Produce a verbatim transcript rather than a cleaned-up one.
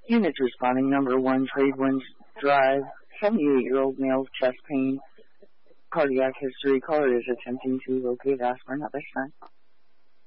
Units responding, number one, Trade Winds Drive, seventy-eight-year-old male, chest pain, cardiac history. Caller is attempting to locate aspirin at this time.